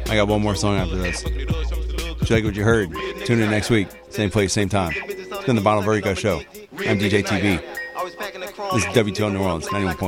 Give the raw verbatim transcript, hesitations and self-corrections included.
I got one more song after this. If you like what you heard, tune in next week. Same place, same time. It's been the Bono Vertigo Show. I'm D J T V. This is W two O New Orleans, ninety-one point